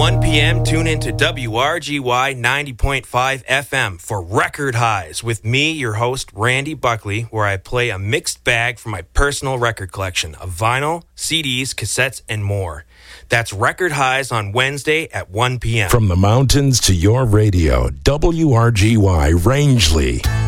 1 p.m., tune into WRGY 90.5 FM for Record Highs with me, your host, Randy Buckley, where I play a mixed bag from my personal record collection of vinyl, CDs, cassettes, and more. That's Record Highs on Wednesday at 1 p.m. From the mountains to your radio, WRGY Rangeley.